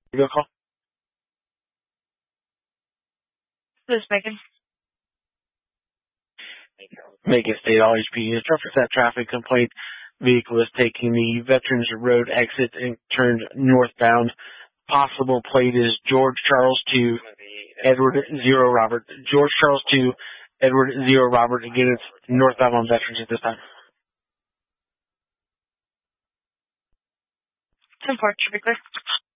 You call? This is Megan. Macon State LHP is reference that traffic complaint. Vehicle is taking the Veterans Road exit and turned northbound. Possible plate is George Charles 2, Edward 0 Robert. George Charles 2, Edward 0 Robert. Again, it's northbound on Veterans at this time. 10-4, should be clear.